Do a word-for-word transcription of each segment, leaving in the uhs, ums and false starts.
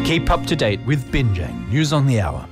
Keep up to date with Binjang News on the Hour.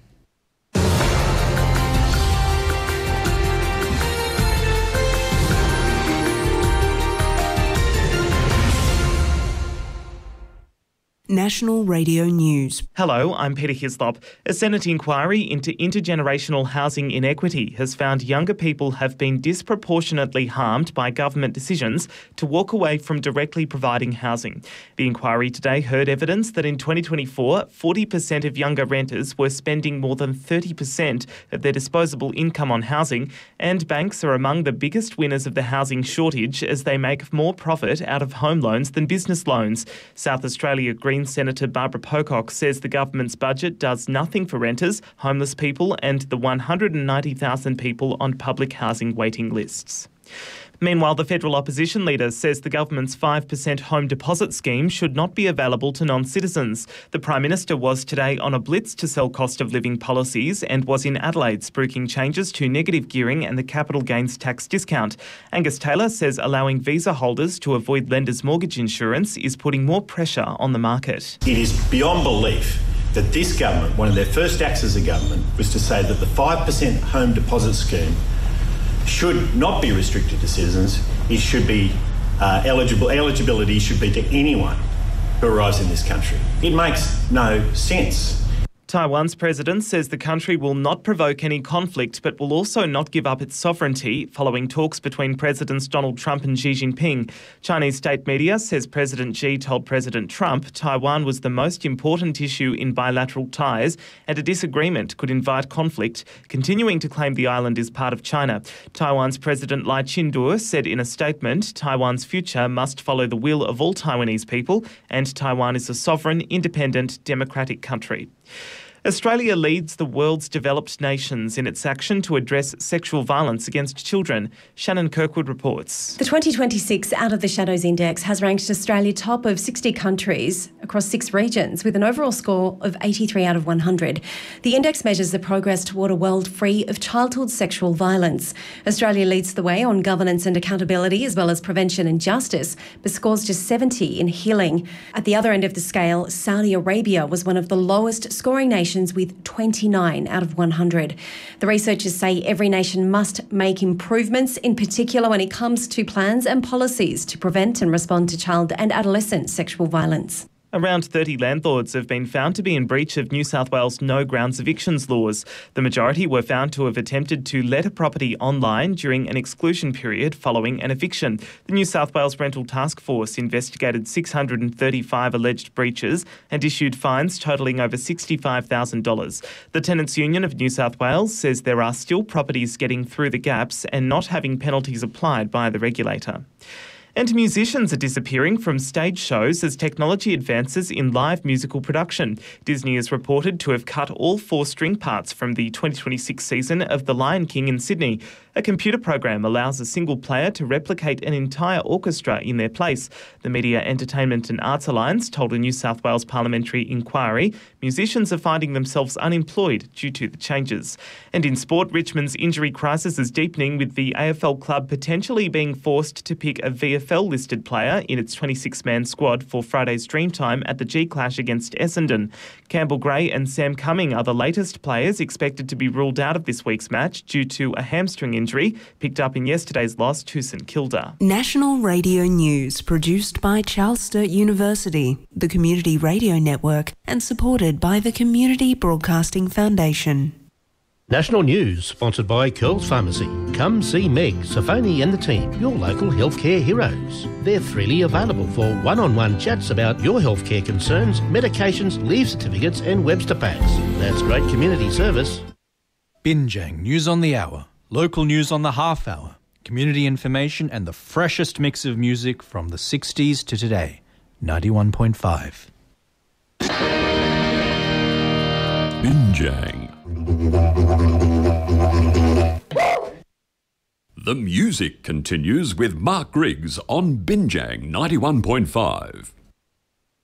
National Radio News. Hello, I'm Peter Hislop. A Senate inquiry into intergenerational housing inequity has found younger people have been disproportionately harmed by government decisions to walk away from directly providing housing. The inquiry today heard evidence that in twenty twenty-four, forty percent of younger renters were spending more than thirty percent of their disposable income on housing, and banks are among the biggest winners of the housing shortage as they make more profit out of home loans than business loans. South Australia Green Senator Barbara Pocock says the government's budget does nothing for renters, homeless people and the one hundred ninety thousand people on public housing waiting lists. Meanwhile, the federal opposition leader says the government's five percent home deposit scheme should not be available to non-citizens. The Prime Minister was today on a blitz to sell cost of living policies and was in Adelaide spruiking changes to negative gearing and the capital gains tax discount. Angus Taylor says allowing visa holders to avoid lenders' mortgage insurance is putting more pressure on the market. It is beyond belief that this government, one of their first acts as a government, was to say that the five percent home deposit scheme should not be restricted to citizens. It should be uh, eligible. Eligibility should be to anyone who arrives in this country. It makes no sense. Taiwan's president says the country will not provoke any conflict but will also not give up its sovereignty following talks between Presidents Donald Trump and Xi Jinping. Chinese state media says President Xi told President Trump Taiwan was the most important issue in bilateral ties and a disagreement could invite conflict, continuing to claim the island is part of China. Taiwan's President Lai Ching-te said in a statement Taiwan's future must follow the will of all Taiwanese people and Taiwan is a sovereign, independent, democratic country. Australia leads the world's developed nations in its action to address sexual violence against children. Shannon Kirkwood reports. The twenty twenty-six Out of the Shadows Index has ranked Australia top of sixty countries across six regions with an overall score of eighty-three out of one hundred. The index measures the progress toward a world free of childhood sexual violence. Australia leads the way on governance and accountability as well as prevention and justice, but scores just seventy in healing. At the other end of the scale, Saudi Arabia was one of the lowest scoring nations with twenty-nine out of one hundred. The researchers say every nation must make improvements, in particular when it comes to plans and policies to prevent and respond to child and adolescent sexual violence. Around thirty landlords have been found to be in breach of New South Wales no grounds evictions laws. The majority were found to have attempted to let a property online during an exclusion period following an eviction. The New South Wales Rental Task Force investigated six hundred thirty-five alleged breaches and issued fines totalling over sixty-five thousand dollars. The Tenants Union of New South Wales says there are still properties getting through the gaps and not having penalties applied by the regulator. And musicians are disappearing from stage shows as technology advances in live musical production. Disney is reported to have cut all four string parts from the twenty twenty-six season of The Lion King in Sydney. A computer program allows a single player to replicate an entire orchestra in their place. The Media, Entertainment and Arts Alliance told a New South Wales parliamentary inquiry musicians are finding themselves unemployed due to the changes. And in sport, Richmond's injury crisis is deepening with the A F L club potentially being forced to pick a V F L-listed player in its twenty-six man squad for Friday's Dreamtime at the G-Clash against Essendon. Campbell Gray and Sam Cumming are the latest players expected to be ruled out of this week's match due to a hamstring injury picked up in yesterday's loss to St Kilda. National Radio News, produced by Charles Sturt University, the Community Radio Network, and supported by the Community Broadcasting Foundation. National News, sponsored by Curls Pharmacy. Come see Meg, Safoni and the team, your local healthcare heroes. They're freely available for one-on-one chats about your healthcare concerns, medications, leave certificates and Webster packs. That's great community service. Binjang News on the Hour, local news on the half hour, community information and the freshest mix of music from the sixties to today. ninety-one point five. Binjang. The music continues with Mark Griggs on Binjang ninety-one point five.